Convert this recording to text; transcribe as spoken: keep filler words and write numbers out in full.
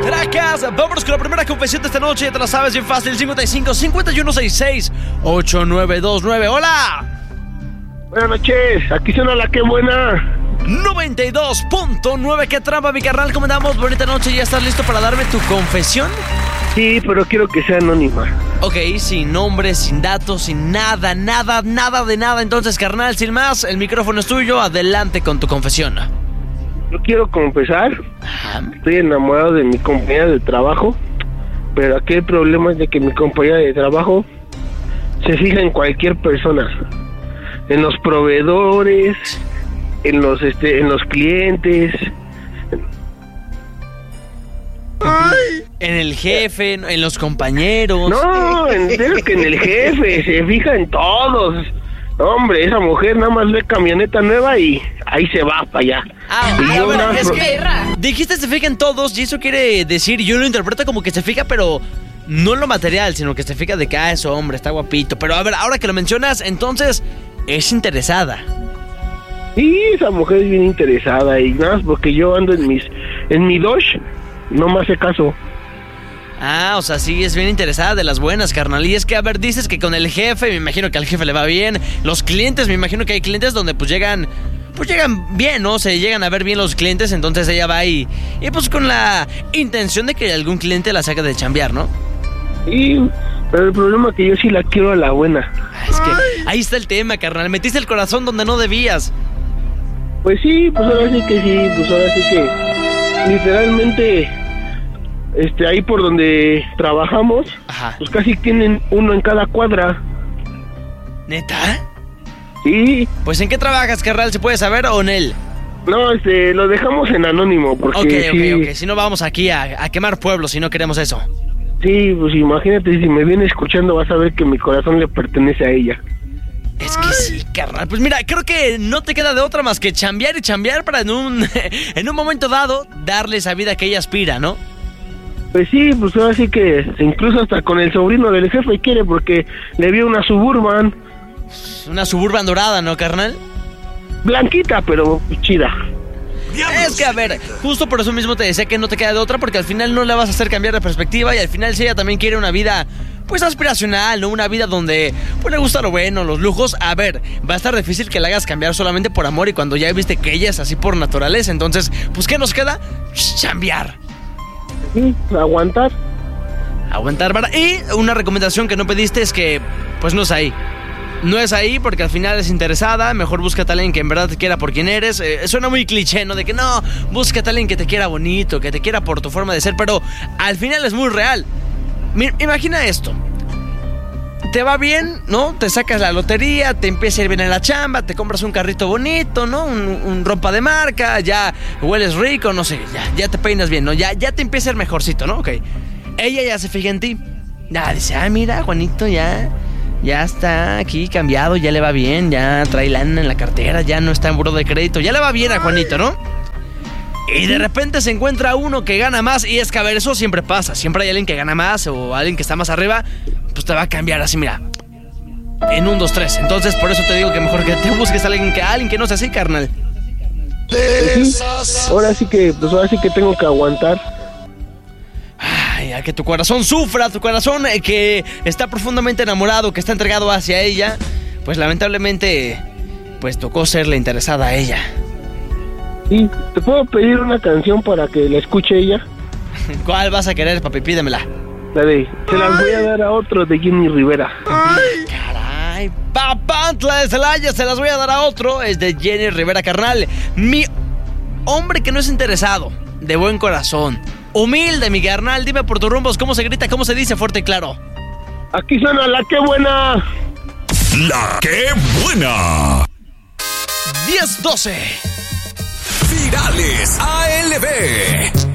Gracias. Vámonos con la primera confesión de esta noche. Ya te la sabes, bien fácil. cincuenta y cinco, cincuenta y uno, sesenta y seis, ochenta y nueve veintinueve. ¡Hola! Buenas noches. Aquí suena la que buena. noventa y dos punto nueve. ¿Qué trampa, mi carnal? ¿Cómo andamos? Bonita noche. ¿Ya estás listo para darme tu confesión? Sí, pero quiero que sea anónima. Ok, sin nombre, sin datos, sin nada, nada, nada de nada. Entonces, carnal, sin más, el micrófono es tuyo. Adelante con tu confesión. Yo quiero confesar. Ajá. Estoy enamorado de mi compañera de trabajo. Pero aquí el problema es de que mi compañera de trabajo se fija en cualquier persona. En los proveedores, en los, este, en los clientes. Ay. En el jefe, en los compañeros. No, en serio que en el jefe, se fija en todos. Hombre, esa mujer nada más ve camioneta nueva y ahí se va para allá. Ah, y ah, yo bueno, una... es que dijiste se fija en todos y eso quiere decir, yo lo interpreto como que se fija, pero no en lo material, sino que se fija de que, ah, ese hombre está guapito. Pero a ver, ahora que lo mencionas, entonces es interesada. Sí, esa mujer es bien interesada y nada más porque yo ando en mis, en mi Dodge, no me hace caso. Ah, o sea, sí, es bien interesada de las buenas, carnal. Y es que, a ver, dices que con el jefe, me imagino que al jefe le va bien. Los clientes, me imagino que hay clientes donde pues llegan, pues llegan bien, ¿no? Se llegan a ver bien los clientes, entonces ella va y, y pues con la intención de que algún cliente la saque de chambear, ¿no? Sí, pero el problema es que yo sí la quiero a la buena. Ah, es que ahí está el tema, carnal. Metiste el corazón donde no debías. Pues sí, pues ahora sí que sí, pues ahora sí que literalmente... Este, ahí por donde trabajamos, ajá, pues casi tienen uno en cada cuadra. ¿Neta? Sí. Pues ¿en qué trabajas, carnal? ¿Se puede saber o en él? No, este, lo dejamos en anónimo porque... Ok, sí, ok, ok, si no vamos aquí a, a quemar pueblos, si no queremos eso. Sí, pues imagínate, si me viene escuchando vas a ver que mi corazón le pertenece a ella. Es que sí, carnal. Pues mira, creo que no te queda de otra más que chambear y chambear para en un, en un momento dado darle esa vida que ella aspira, ¿no? Pues sí, pues ahora sí que incluso hasta con el sobrino del jefe quiere porque le vio una Suburban. Una Suburban dorada, ¿no, carnal? Blanquita, pero chida. Es que, a ver, justo por eso mismo te decía que no te queda de otra, porque al final no la vas a hacer cambiar de perspectiva y al final si ella también quiere una vida, pues aspiracional, ¿no? Una vida donde, pues le gusta lo bueno, los lujos. A ver, va a estar difícil que la hagas cambiar solamente por amor y cuando ya viste que ella es así por naturaleza. Entonces, pues, ¿qué nos queda? Chambear. Sí, aguantar. Aguantar, ¿verdad? Y una recomendación que no pediste es que, pues no es ahí. No es ahí porque al final es interesada. Mejor búscate a alguien que en verdad te quiera por quien eres. eh, Suena muy cliché, ¿no? De que no, búscate a alguien que te quiera bonito, que te quiera por tu forma de ser. Pero al final es muy real. Mi, Imagina esto. Te va bien, ¿no? Te sacas la lotería, te empieza a ir bien en la chamba, te compras un carrito bonito, ¿no? Un, un ropa de marca, ya hueles rico, no sé, ya, ya te peinas bien, ¿no? Ya, ya te empieza a ir mejorcito, ¿no? Ok. Ella ya se fija en ti. Ya dice, ah, mira, Juanito ya, ya está aquí cambiado, ya le va bien, ya trae lana en la cartera, ya no está en buró de crédito, ya le va bien a Juanito, ¿no? Y de repente se encuentra uno que gana más. Y es que, a ver, eso siempre pasa. Siempre hay alguien que gana más o alguien que está más arriba. Pues te va a cambiar así, mira. En un, dos, tres. Entonces, por eso te digo que mejor que te busques a alguien que, a alguien que no sea así, carnal. Sí, ahora sí que, pues ahora sí que tengo que aguantar. Ay, a que tu corazón sufra, tu corazón eh, que está profundamente enamorado, que está entregado hacia ella. Pues lamentablemente, pues tocó serle interesada a ella. Sí, ¿te puedo pedir una canción para que la escuche ella? ¿Cuál vas a querer, papi? Pídemela. La de Se las voy a dar a otro, de Jenny Rivera. Ay, caray. Papantla de Celaya, se las voy a dar a otro. Es de Jenny Rivera, carnal. Mi hombre que no es interesado, de buen corazón, humilde, mi carnal. Dime por tus rumbos, ¿cómo se grita? ¿Cómo se dice? Fuerte y claro. Aquí suena la que buena. La que buena. diez doce. Virales A L B.